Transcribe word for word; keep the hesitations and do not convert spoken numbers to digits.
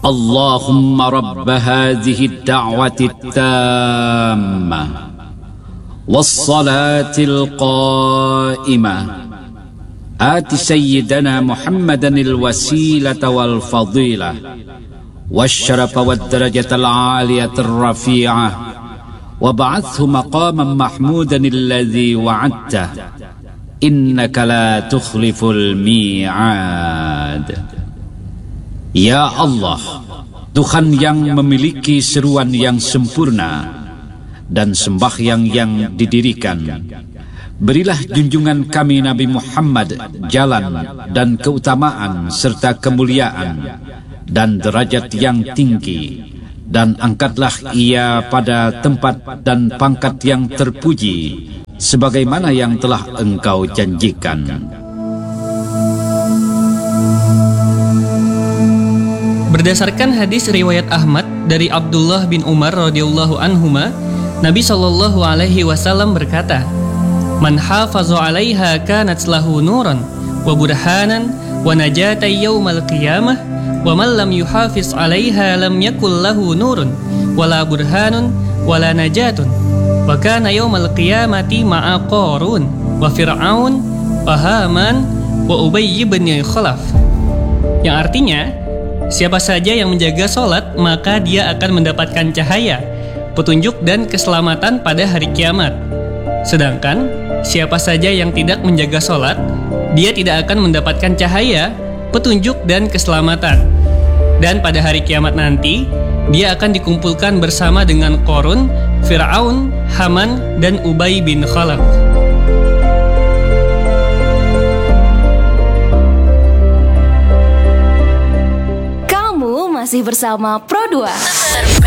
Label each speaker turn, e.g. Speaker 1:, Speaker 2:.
Speaker 1: اللهم رب هذه الدعوة التامة والصلاة القائمة آت سيدنا محمدا الوسيلة والفضيلة والشرف والدرجة العالية الرفيعة وابعثه مقاما محمودا الذي وعدته إنك لا تخلف الميعاد. Ya Allah, Tuhan yang memiliki seruan yang sempurna dan sembahyang yang didirikan, berilah junjungan kami Nabi Muhammad jalan dan keutamaan serta kemuliaan dan derajat yang tinggi, dan angkatlah ia pada tempat dan pangkat yang terpuji sebagaimana yang telah engkau janjikan.
Speaker 2: Berdasarkan hadis riwayat Ahmad dari Abdullah bin Umar radhiyallahu anhuma, Nabi sallallahu alaihi wasallam berkata, "Man hafaza 'alaiha kanat lahu nuran wa burhanan wa najatan yaumal qiyamah wa man lam yuhafiz 'alaiha lam yakul lahu nurun wala burhanun wala najatun wa kana yaumal qiyamati ma'a Qarun wa Fir'aun wa Haman wa Ubay bin Khalaf." Yang artinya, siapa saja yang menjaga sholat, maka dia akan mendapatkan cahaya, petunjuk dan keselamatan pada hari kiamat. Sedangkan, siapa saja yang tidak menjaga sholat, dia tidak akan mendapatkan cahaya, petunjuk dan keselamatan. Dan pada hari kiamat nanti, dia akan dikumpulkan bersama dengan Qarun, Fir'aun, Haman, dan Ubay bin Khalaf.
Speaker 3: Masih bersama Pro dua.